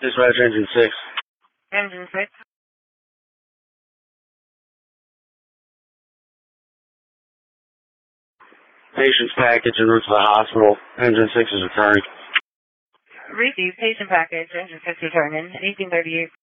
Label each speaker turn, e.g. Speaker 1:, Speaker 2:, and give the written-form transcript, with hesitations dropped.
Speaker 1: Dispatch engine 6.
Speaker 2: Engine 6.
Speaker 1: Patient's package en route to the hospital. Engine 6 is returning.
Speaker 2: Receive patient package. Engine 6 returning. 1838.